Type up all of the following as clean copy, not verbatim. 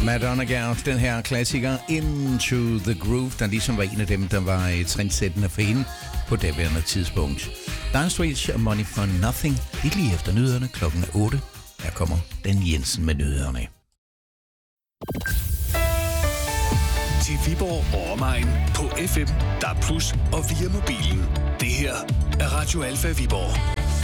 Madonna gav den her klassiker Into the Groove, der ligesom var en af dem, der var trendsættende for hende på daværende tidspunkt. Dire Straits og Money for Nothing, lige efter nyhederne klokken 8. Her kommer Dan Jensen med nyhederne. Til Viborg og omegn på FM, DAB+ og via mobilen. Det her er Radio Alfa Viborg.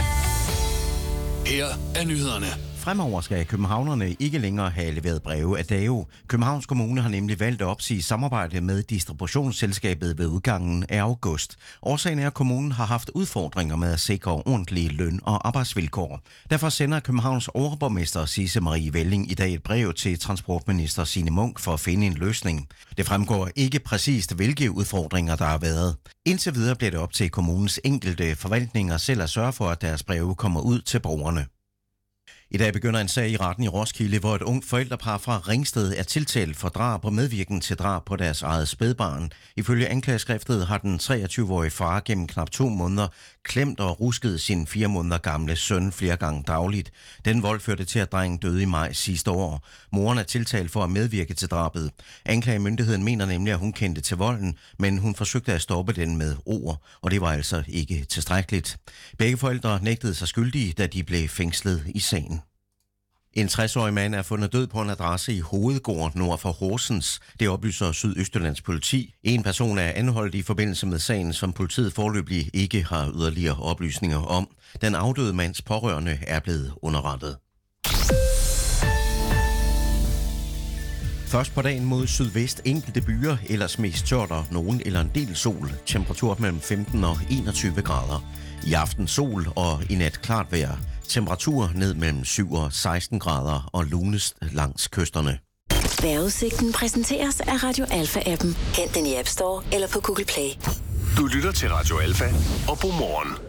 Her er nyhederne. Fremover skal københavnerne ikke længere have leveret breve af DAO. Københavns Kommune har nemlig valgt at opsige samarbejde med distributionsselskabet ved udgangen af august. Årsagen er, at kommunen har haft udfordringer med at sikre ordentlige løn- og arbejdsvilkår. Derfor sender Københavns overborgmester Sisse Marie Velling i dag et brev til transportminister Signe Munk for at finde en løsning. Det fremgår ikke præcist, hvilke udfordringer der har været. Indtil videre bliver det op til kommunens enkelte forvaltninger selv at sørge for, at deres breve kommer ud til borgerne. I dag begynder en sag i retten i Roskilde, hvor et ungt forældrepar fra Ringsted er tiltalt for drab og medvirken til drab på deres eget spædbarn. Ifølge anklageskriftet har den 23-årige far gennem knap 2 måneder klemt og rusket sin 4 måneder gamle søn flere gange dagligt. Den vold førte til, at drengen døde i maj sidste år. Moren er tiltalt for at medvirke til drabet. Anklagemyndigheden mener nemlig, at hun kendte til volden, men hun forsøgte at stoppe den med ord, og det var altså ikke tilstrækkeligt. Begge forældre nægtede sig skyldige, da de blev fængslet i sagen. En 60-årig mand er fundet død på en adresse i Hovedgård nord for Horsens. Det oplyser Sydøstjyllands politi. En person er anholdt i forbindelse med sagen, som politiet foreløbig ikke har yderligere oplysninger om. Den afdøde mands pårørende er blevet underrettet. Først på dagen mod sydvest enkelte byer, ellers mest tørt og nogen eller en del sol. Temperatur mellem 15 og 21 grader. I aften sol og i nat klart vejr. Temperatur ned mellem 7 og 16 grader og lunest langs kysterne. Vejrudsigten præsenteres af Radio Alfa-appen. Hent den i App Store eller på Google Play. Du lytter til Radio Alfa og god morgen.